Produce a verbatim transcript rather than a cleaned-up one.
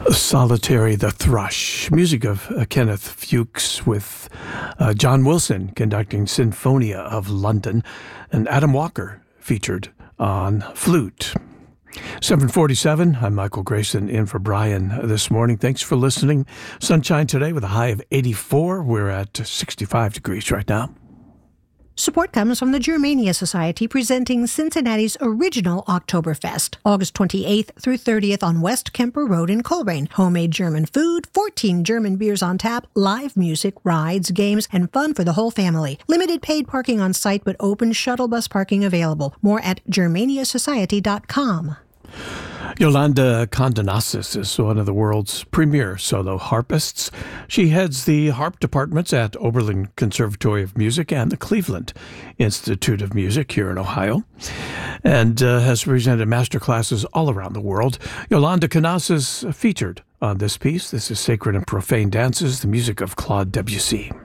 Solitary the Thrush, music of uh, Kenneth Fuchs with uh, John Wilson conducting Sinfonia of London, and Adam Walker featured on flute. seven forty-seven, I'm Michael Grayson in for Brian this morning. Thanks for listening. Sunshine today with a high of eighty-four. We're at sixty-five degrees right now. Support comes from the Germania Society presenting Cincinnati's original Oktoberfest, August twenty-eighth through thirtieth on West Kemper Road in Coleraine. Homemade German food, fourteen German beers on tap, live music, rides, games, and fun for the whole family. Limited paid parking on site, but open shuttle bus parking available. More at germania society dot com. Yolanda Condonasis is one of the world's premier solo harpists. She heads the harp departments at Oberlin Conservatory of Music and the Cleveland Institute of Music here in Ohio, and uh, has presented master classes all around the world. Yolanda Condonasis featured on this piece. This is Sacred and Profane Dances, the music of Claude Debussy.